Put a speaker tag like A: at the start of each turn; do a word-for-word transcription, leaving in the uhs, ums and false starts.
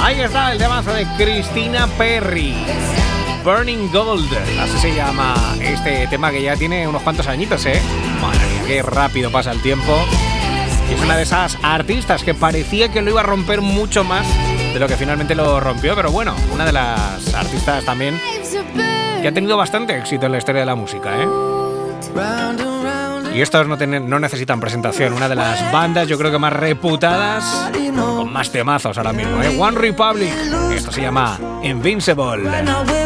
A: Ahí está el temazo de Christina Perri, Burning Gold, así se llama este tema, que ya tiene unos cuantos añitos, ¿eh? Madre mía, qué rápido pasa el tiempo. Y es una de esas artistas que parecía que lo iba a romper mucho más de lo que finalmente lo rompió, pero bueno, una de las artistas también que ha tenido bastante éxito en la historia de la música, ¿eh? Y estos no, tienen, no necesitan presentación, una de las bandas yo creo que más reputadas, con más temazos ahora mismo, ¿eh? One Republic, esto se llama Invincible.